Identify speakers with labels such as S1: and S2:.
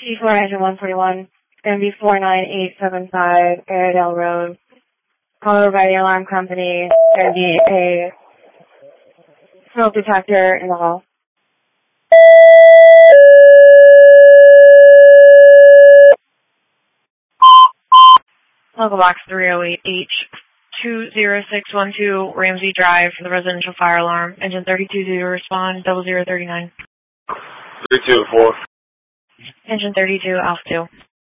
S1: T4 engine 141. It's going to be 49875 Airedale Road. Call over by the alarm company. There's going to be a smoke detector in the hall. Local box 308H 20612 Ramsey Drive for the residential fire alarm. Engine 32 respond 0039.
S2: 324.
S1: Engine 32 Alpha 2.